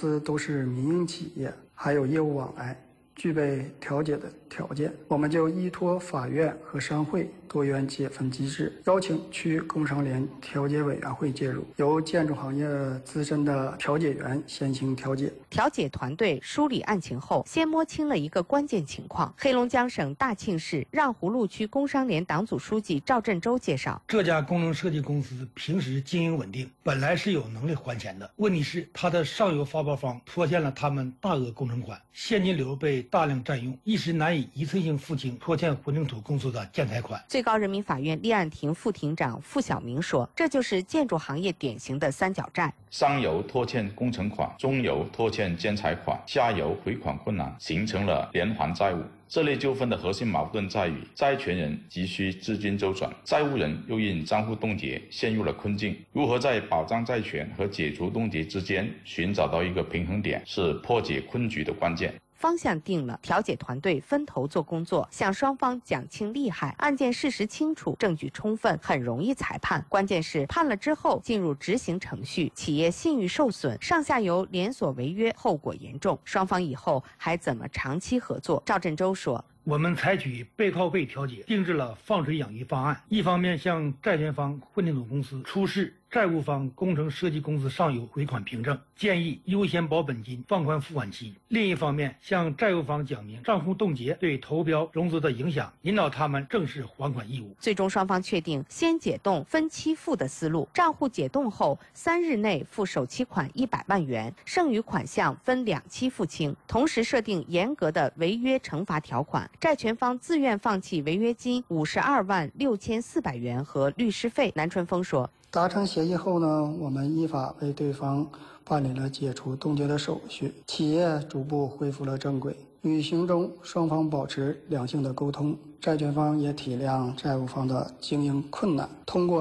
司都是民营企业，还有业务往来，具备调解的条件，我们就依托法院和商会多元解分机制，邀请区工商联调解委员会介入，由建筑行业资深的调解员先行调解。 调解团队梳理案情后，先摸清了一个关键情况。黑龙江省大庆市让湖路区工商联党组书记赵振洲介绍， 这家工程设计公司平时经营稳定，本来是有能力还钱的，问题是他的上游发包方拖欠了他们大额工程款，现金流被大量占用，一时难以一次性付清拖欠混凝土公司的建材款。 最高人民法院立案庭副庭长付晓明说，这就是建筑行业典型的三角债。 上游拖欠工程款，中游拖欠建材款，下游回款困难，形成了连环债务。这类纠纷的核心矛盾在于，债权人急需资金周转，债务人又因账户冻结陷入了困境。如何在保障债权和解除冻结之间寻找到一个平衡点，是破解困局的关键。 方向定了，调解团队分头做工作，向双方讲清利害，案件事实清楚，证据充分，很容易裁判。关键是判了之后进入执行程序，企业信誉受损，上下游连锁违约，后果严重。双方以后还怎么长期合作？赵振洲说， 我们采取背靠背调解，定制了放水养鱼方案。一方面向债权方混凝土公司出示债务方工程设计公司上游回款凭证，建议优先保本金，放宽付款期。另一方面向债务方讲明账户冻结对投标融资的影响，引导他们正视还款义务。 最终双方确定先解冻分期付的思路，账户解冻后3日内付首期款100万元，剩余款项分2期付清。同时设定严格的违约惩罚条款，债权方自愿放弃违约金52万6400元和律师费。南春风说， 达成协议后呢，我们依法为对方办理了解除冻结的手续，企业逐步恢复了正轨。履行中，双方保持良性的沟通，债权方也体谅债务方的经营困难，通过